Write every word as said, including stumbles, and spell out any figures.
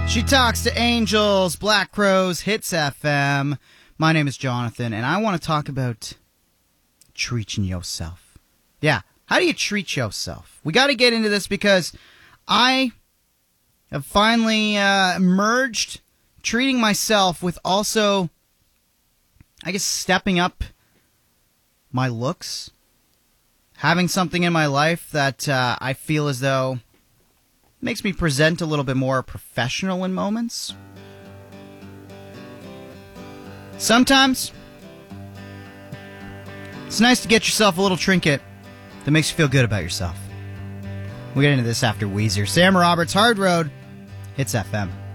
She talks to angels, Black Crowes, Hits F M. My name is Jonathan, and I want to talk about treating yourself. Yeah, how do you treat yourself? We got to get into this because I have finally uh, merged treating myself with also, I guess, stepping up my looks. Having something in my life that uh, I feel as though makes me present a little bit more professional in moments. Sometimes it's nice to get yourself a little trinket that makes you feel good about yourself. We'll get into this after Weezer. Sam Roberts, Hard Road, Hits F M.